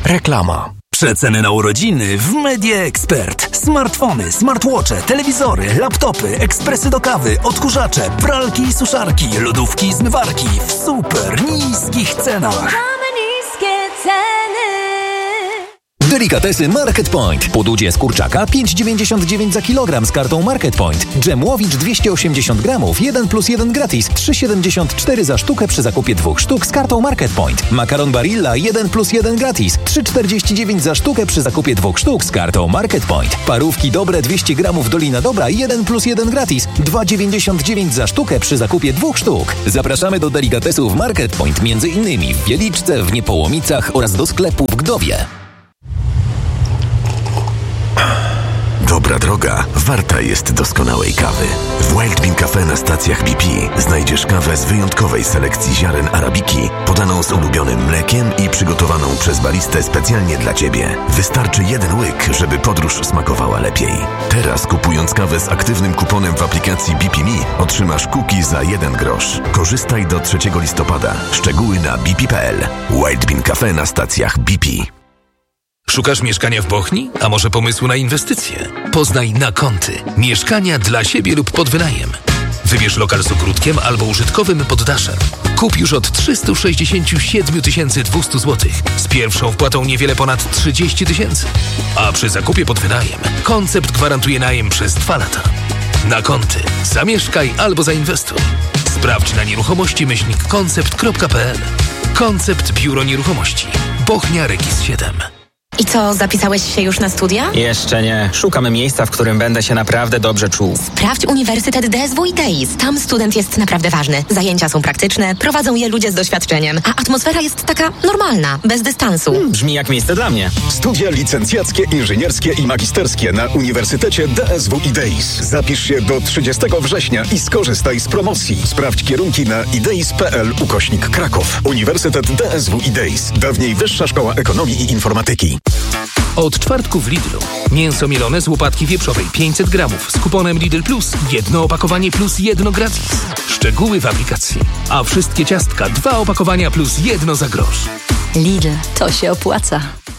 Reklama. Przeceny na urodziny w Media Expert. Smartfony, smartwatche, telewizory, laptopy, ekspresy do kawy, odkurzacze, pralki i suszarki, lodówki i zmywarki w super niskich cenach. Mamy niskie ceny. Delikatesy Market Point. Podudzie z kurczaka 5,99 za kilogram z kartą Market Point. Dżem Łowicz 280 gramów, 1+1 gratis, 3,74 za sztukę przy zakupie 2 sztuk z kartą Market Point. Makaron Barilla 1+1 gratis, 3,49 za sztukę przy zakupie 2 sztuk z kartą Market Point. Parówki dobre 200 gramów Dolina Dobra 1+1 gratis, 2,99 za sztukę przy zakupie 2 sztuk. Zapraszamy do delikatesów Market Point, m.in. w Wieliczce, w Niepołomicach oraz do sklepu w Gdowie. Dobra droga warta jest doskonałej kawy. W Wild Bean Cafe na stacjach BP znajdziesz kawę z wyjątkowej selekcji ziaren arabiki, podaną z ulubionym mlekiem i przygotowaną przez baristę specjalnie dla Ciebie. Wystarczy jeden łyk, żeby podróż smakowała lepiej. Teraz kupując kawę z aktywnym kuponem w aplikacji BP Me otrzymasz cookie za 1 grosz. Korzystaj do 3 listopada. Szczegóły na bp.pl. Wild Bean Cafe na stacjach BP. Szukasz mieszkania w Bochni? A może pomysłu na inwestycje? Poznaj Nakąty. Mieszkania dla siebie lub pod wynajem. Wybierz lokal z ogródkiem albo użytkowym poddaszem. Kup już od 367 200 zł. Z pierwszą wpłatą niewiele ponad 30 000. A przy zakupie pod wynajem koncept gwarantuje najem przez 2 lata. Nakąty. Zamieszkaj albo zainwestuj. Sprawdź na nieruchomości-koncept.pl. Koncept Biuro Nieruchomości. Bochnia Regis 7. I co, zapisałeś się już na studia? Jeszcze nie. Szukamy miejsca, w którym będę się naprawdę dobrze czuł. Sprawdź Uniwersytet DSW i DEIS. Tam student jest naprawdę ważny. Zajęcia są praktyczne, prowadzą je ludzie z doświadczeniem, a atmosfera jest taka normalna, bez dystansu. Brzmi jak miejsce dla mnie. Studia licencjackie, inżynierskie i magisterskie na Uniwersytecie DSW i DEIS. Zapisz się do 30 września i skorzystaj z promocji. Sprawdź kierunki na ideis.pl/Kraków. Uniwersytet DSW i DEIS. Dawniej Wyższa Szkoła Ekonomii i Informatyki. Od czwartku w Lidlu. Mięso mielone z łopatki wieprzowej 500 gramów z kuponem Lidl Plus. 1 opakowanie plus 1 gratis. Szczegóły w aplikacji. A wszystkie ciastka 2 opakowania plus 1 za grosz. Lidl, to się opłaca.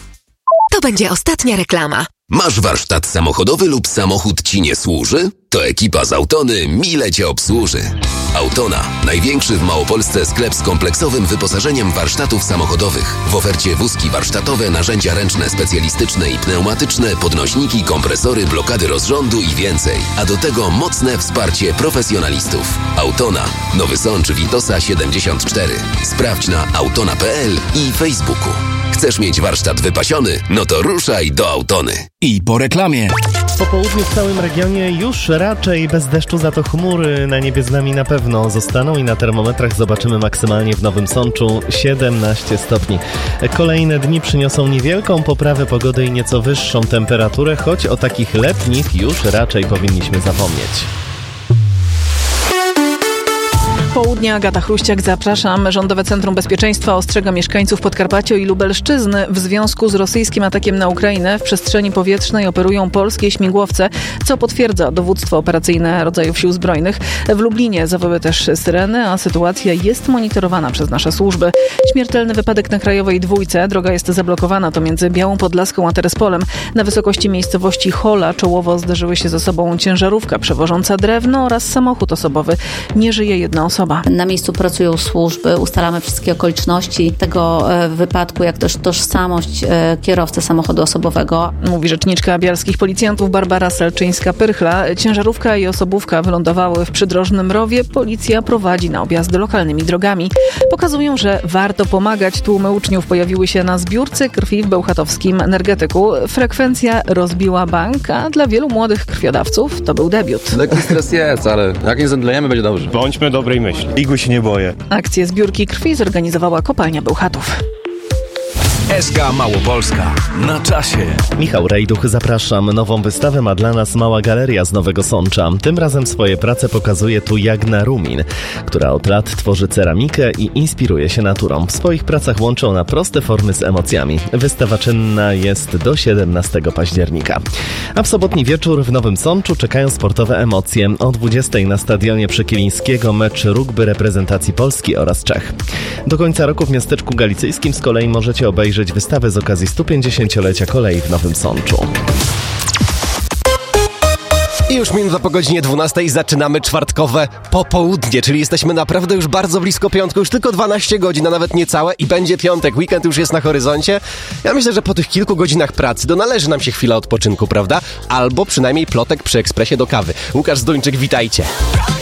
To będzie ostatnia reklama. Masz warsztat samochodowy lub samochód Ci nie służy? To ekipa z Autony mile Cię obsłuży. Autona. Największy w Małopolsce sklep z kompleksowym wyposażeniem warsztatów samochodowych. W ofercie wózki warsztatowe, narzędzia ręczne, specjalistyczne i pneumatyczne, podnośniki, kompresory, blokady rozrządu i więcej. A do tego mocne wsparcie profesjonalistów. Autona. Nowy Sącz, Witosa 74. Sprawdź na autona.pl i Facebooku. Chcesz mieć warsztat wypasiony? No to ruszaj do Autony. I po reklamie. Po południu w całym regionie już raczej bez deszczu, za to chmury na niebie z nami na pewno zostaną i na termometrach zobaczymy maksymalnie w Nowym Sączu 17 stopni. Kolejne dni przyniosą niewielką poprawę pogody i nieco wyższą temperaturę, choć o takich letnich już raczej powinniśmy zapomnieć. Południa, Agata Chruściak, zapraszam. Rządowe Centrum Bezpieczeństwa ostrzega mieszkańców Podkarpacia i Lubelszczyzny. W związku z rosyjskim atakiem na Ukrainę w przestrzeni powietrznej operują polskie śmigłowce, co potwierdza dowództwo operacyjne rodzajów sił zbrojnych. W Lublinie zawyły też syreny, a sytuacja jest monitorowana przez nasze służby. Śmiertelny wypadek na Krajowej Dwójce. Droga jest zablokowana, to między Białą Podlaską a Terespolem. Na wysokości miejscowości Hola czołowo zderzyły się ze sobą ciężarówka przewożąca drewno oraz samochód osobowy. Nie żyje jedna osoba. Na miejscu pracują służby, ustalamy wszystkie okoliczności tego wypadku, jak też tożsamość kierowcy samochodu osobowego. Mówi rzeczniczka bialskich policjantów Barbara Selczyńska-Pyrchla. Ciężarówka i osobówka wylądowały w przydrożnym rowie. Policja prowadzi na objazdy lokalnymi drogami. Pokazują, że warto pomagać. Tłumy uczniów pojawiły się na zbiórce krwi w bełchatowskim Energetyku. Frekwencja rozbiła bank, a dla wielu młodych krwiodawców to był debiut. Lekki stres jest, ale jak nie zemdlejemy, będzie dobrze. Bądźmy dobrej myśli. Igły się nie boję. Akcję zbiórki krwi zorganizowała Kopalnia Bełchatów. SK Małopolska. Na czasie. Michał Rejduch, zapraszam. Nową wystawę ma dla nas Mała Galeria z Nowego Sącza. Tym razem swoje prace pokazuje tu Jagna Rumin, która od lat tworzy ceramikę i inspiruje się naturą. W swoich pracach łączy ona proste formy z emocjami. Wystawa czynna jest do 17 października. A w sobotni wieczór w Nowym Sączu czekają sportowe emocje. O 20 na stadionie Przykilińskiego mecz rugby reprezentacji Polski oraz Czech. Do końca roku w miasteczku galicyjskim z kolei możecie obejrzeć obejrzeć wystawę z okazji 150-lecia kolei w Nowym Sączu. I już minuta po godzinie 12 zaczynamy czwartkowe popołudnie, czyli jesteśmy naprawdę już bardzo blisko piątku, już tylko 12 godzin, a nawet niecałe i będzie piątek, weekend już jest na horyzoncie. Ja myślę, że po tych kilku godzinach pracy należy nam się chwila odpoczynku, prawda? Albo przynajmniej plotek przy ekspresie do kawy. Łukasz Zduńczyk, witajcie.